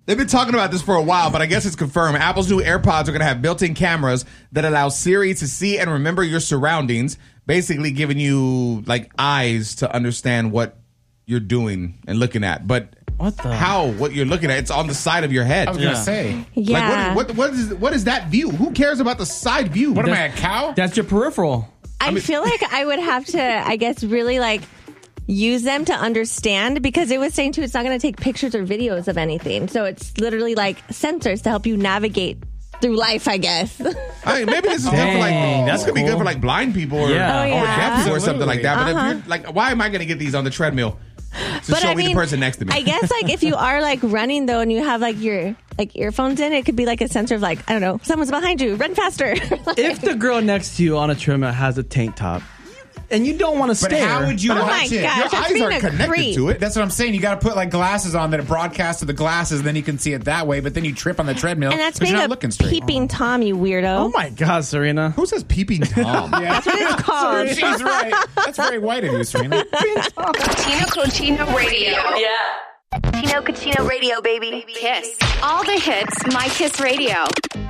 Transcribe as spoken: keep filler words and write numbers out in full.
They've been talking about this for a while, but I guess it's confirmed. Apple's new AirPods are going to have built-in cameras that allow Siri to see and remember your surroundings, basically giving you like eyes to understand what you're doing and looking at. But what the? How? What you're looking at? It's on the side of your head. I was going to say. Yeah. Like what, what, what, is, what is that view? Who cares about the side view? What am I, a cow? That's your peripheral. I, I mean, feel like I would have to, I guess, really like use them to understand, because it was saying too, it's not going to take pictures or videos of anything. So it's literally like sensors to help you navigate through life, I guess. I mean, maybe this is good for like, Dang, that's cool. going to be good for like blind people or, Yeah. Oh, yeah. or deaf people or something like that. But Uh-huh. if you're like, why am I going to get these on the treadmill? To But show I me mean, the person next to me. I guess like if you are like running though and you have like your like earphones in, it could be like a sensor of like, I don't know, someone's behind you, run faster. Like, If the girl next to you on a treadmill has a tank top, and you don't want to But stare. how would you oh my watch it? gosh, Your that's eyes being aren't a connected creep. to it. That's what I'm saying. You got to put like glasses on that it broadcasts to the glasses, then you can see it that way. But then you trip on the treadmill, And that's but being you're not a looking straight. peeping Tom, you weirdo. Oh my God, Serena. Who says peeping Tom? Yeah. That's what it's called. She's right. That's very white of you, Serena. Tino Cochino Radio. Yeah. Tino Cochino Radio, baby. Kiss. All the hits, My Kiss Radio.